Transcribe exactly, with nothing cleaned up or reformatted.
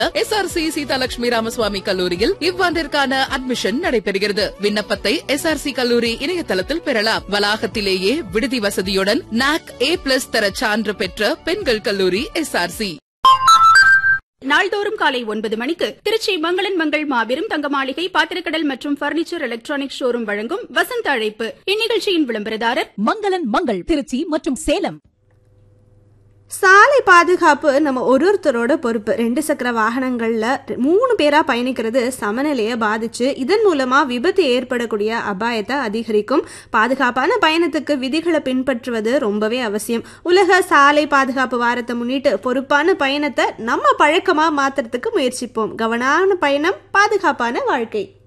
S R C Seethalakshmi Ramaswamy கல்லூரியில் இவ்வாண்டிற்கான admission நடைபெறுகிறது. விண்ணப்பத்தை எஸ் ஆர் சி கல்லூரி இணையதளத்தில் பெறலாம். வளாகத்திலேயே விடுதி வசதியுடன் நாக் ஏ பிளஸ் தர சான்று பெற்ற பெண்கள் கல்லூரி எஸ் ஆர் சி. நாள்தோறும் காலை ஒன்பது மணிக்கு திருச்சி மங்களன் மங்கள் மாபெரும் தங்க மாளிகை பாத்திரக்கடல் மற்றும் பர்னிச்சர் எலக்ட்ரானிக் ஷோரூம் வழங்கும் வசந்த அழைப்பு. இந்நிகழ்ச்சியின் விளம்பரதாரர் மங்களன் மங்கள் திருச்சி மற்றும் சேலம். சாலை பாதுகாப்பு நம்ம ஒரு ஒருத்தரோட பொறுப்பு. ரெண்டு சக்கர வாகனங்கள்ல மூணு பேரா பயணிக்கிறது சமநிலையை பாதிச்சு இதன் மூலமா விபத்து ஏற்படக்கூடிய அபாயத்தை அதிகரிக்கும். பாதுகாப்பான பயணத்துக்கு விதிகளை பின்பற்றுவது ரொம்பவே அவசியம். உலக சாலை பாதுகாப்பு வாரத்தை முன்னிட்டு பொறுப்பான பயணத்தை நம்ம பழக்கமா மாத்துறதுக்கு முயற்சிப்போம். கவனமான பயணம், பாதுகாப்பான வாழ்க்கை.